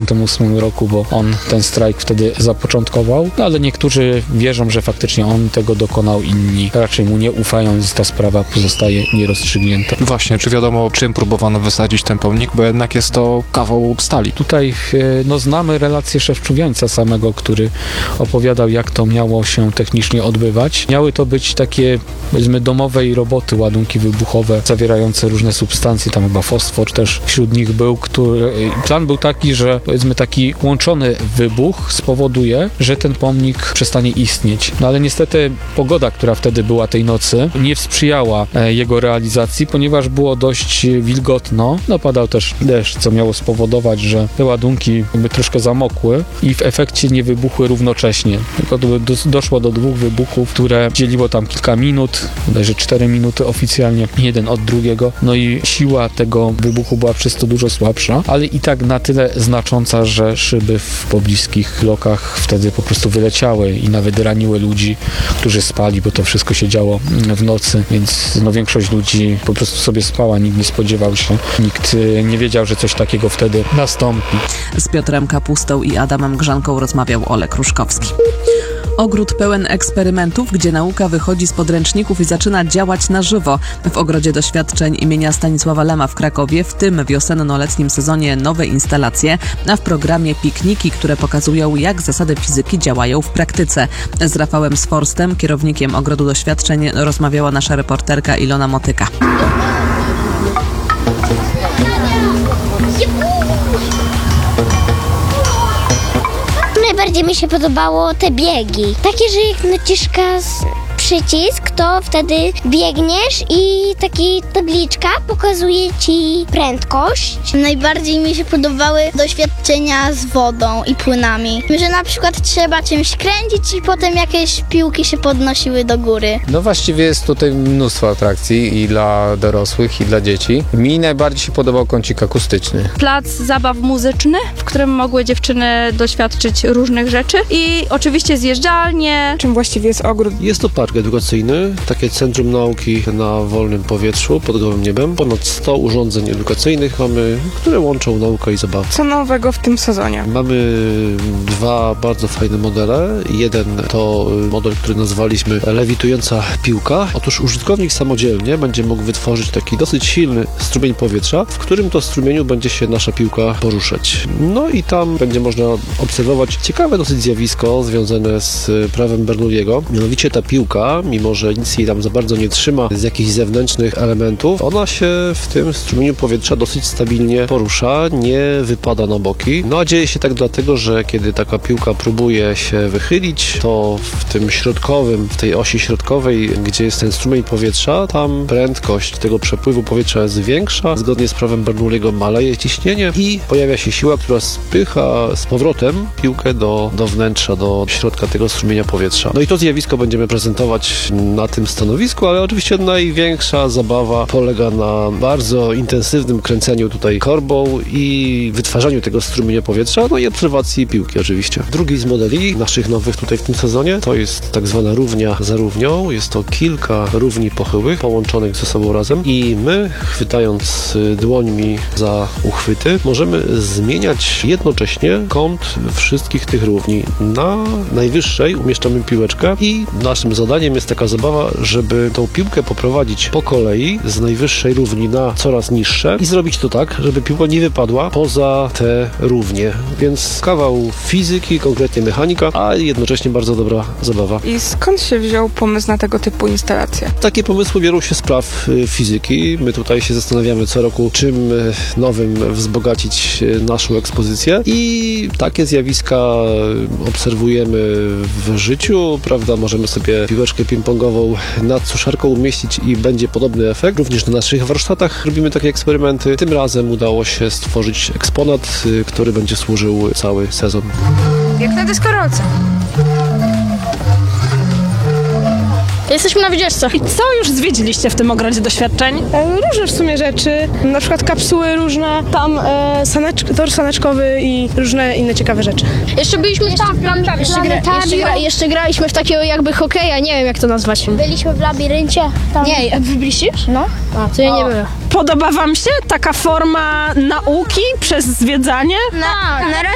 1968 roku, bo on ten strajk wtedy zapoczątkował, no, ale niektórzy wierzą, że faktycznie on tego dokonał, inni raczej mu nie ufają, więc ta sprawa pozostaje nierozstrzygnięta. Właśnie, czy wiadomo, czym próbowano wysadzić ten pomnik, bo jednak jest to kawał stali. Tutaj znamy relację Szewczuwiańca samego, który opowiadał, jak to miało się technicznie odbywać. Miały to być takie, powiedzmy, domowej roboty, ładunki wybuchowe zawierające różne substancje, tam chyba fosfor też wśród nich był, plan był taki, że powiedzmy taki łączony wybuch spowoduje, że ten pomnik przestanie istnieć. No ale niestety pogoda, która wtedy była tej nocy, nie sprzyjała jego realizacji, ponieważ było dość wilgotno. No padał też deszcz, co miało spowodować, że te ładunki jakby troszkę zamokły i w efekcie nie wybuchły równocześnie. Tylko doszło do 2 wybuchów, które dzieliło tam kilka minut, bodajże 4 minuty oficjalnie, jeden od drugiego. No i siła tego wybuchu była przez to dużo słabsza, ale i tak na tyle znacząca, że szyby w pobliskich blokach wtedy po prostu wyleciały i nawet raniły ludzi, którzy spali, bo to wszystko się działo w nocy, więc większość ludzi po prostu sobie spała, nikt nie spodziewał się, nikt nie wiedział, że coś takiego wtedy nastąpi. Z Piotrem Kapustą i Adamem Grzanką rozmawiał Olek Ruszkowski. Ogród pełen eksperymentów, gdzie nauka wychodzi z podręczników i zaczyna działać na żywo. W Ogrodzie Doświadczeń imienia Stanisława Lema w Krakowie w tym wiosenno-letnim sezonie nowe instalacje, a w programie pikniki, które pokazują, jak zasady fizyki działają w praktyce. Z Rafałem Sforstem, kierownikiem Ogrodu Doświadczeń, rozmawiała nasza reporterka Ilona Motyka. Najbardziej mi się podobało te biegi. Takie, że jak naciskasz przycisk, to wtedy biegniesz i taki tabliczka pokazuje ci prędkość. Najbardziej mi się podobały doświadczenia z wodą i płynami. Że na przykład trzeba czymś kręcić i potem jakieś piłki się podnosiły do góry. No właściwie jest tutaj mnóstwo atrakcji i dla dorosłych, i dla dzieci. Mi najbardziej się podobał kącik akustyczny. Plac zabaw muzyczny, w którym mogły dziewczyny doświadczyć różnych rzeczy i oczywiście zjeżdżalnie. Czym właściwie jest ogród? Jest to park edukacyjny, takie centrum nauki na wolnym powietrzu, pod gołym niebem. Ponad 100 urządzeń edukacyjnych mamy, które łączą naukę i zabawę. Co nowego w tym sezonie? Mamy 2 bardzo fajne modele. Jeden to model, który nazwaliśmy lewitująca piłka. Otóż użytkownik samodzielnie będzie mógł wytworzyć taki dosyć silny strumień powietrza, w którym to strumieniu będzie się nasza piłka poruszać. No i tam będzie można obserwować ciekawe dosyć zjawisko związane z prawem Bernoulliego. Mianowicie ta piłka, mimo że nic jej tam za bardzo nie trzyma z jakichś zewnętrznych elementów, ona się w tym strumieniu powietrza dosyć stabilnie porusza, nie wypada na boki. No a dzieje się tak dlatego, że kiedy taka piłka próbuje się wychylić, to w tym środkowym, w tej osi środkowej, gdzie jest ten strumień powietrza, tam prędkość tego przepływu powietrza jest większa. Zgodnie z prawem Bernoulliego maleje ciśnienie i pojawia się siła, która spycha z powrotem piłkę do wnętrza, do środka tego strumienia powietrza. No i to zjawisko będziemy prezentować na tym stanowisku, ale oczywiście największa zabawa polega na bardzo intensywnym kręceniu tutaj korbą i wytwarzaniu tego strumienia powietrza, no i obserwacji piłki oczywiście. Drugi z modeli naszych nowych tutaj w tym sezonie to jest tak zwana równia za równią. Jest to kilka równi pochyłych połączonych ze sobą razem i my, chwytając dłońmi za uchwyty, możemy zmieniać jednocześnie kąt wszystkich tych równi. Na najwyższej umieszczamy piłeczkę i naszym zadaniem jest taka zabawa, żeby tą piłkę poprowadzić po kolei z najwyższej równi na coraz niższe i zrobić to tak, żeby piłka nie wypadła poza te równie. Więc kawał fizyki, konkretnie mechanika, a jednocześnie bardzo dobra zabawa. I skąd się wziął pomysł na tego typu instalacje? Takie pomysły biorą się z praw fizyki. My tutaj się zastanawiamy co roku, czym nowym wzbogacić naszą ekspozycję i takie zjawiska obserwujemy w życiu, prawda? Możemy sobie piłeczkę ping-pongową nad suszarką umieścić i będzie podobny efekt. Również na naszych warsztatach robimy takie eksperymenty. Tym razem udało się stworzyć eksponat, który będzie służył cały sezon. Jak na deskorolce. Jesteśmy na wycieczce. I co już zwiedziliście w tym ogrodzie doświadczeń? Różne w sumie rzeczy, na przykład kapsuły różne, tam tor saneczkowy i różne inne ciekawe rzeczy. Jeszcze byliśmy jeszcze graliśmy w takiego jakby hokeja, nie wiem jak to nazwać. Byliśmy w labiryncie. Tam. Nie, wy byliście już? No. A, to ja nie byłem. Podoba wam się taka forma nauki przez zwiedzanie? Na razie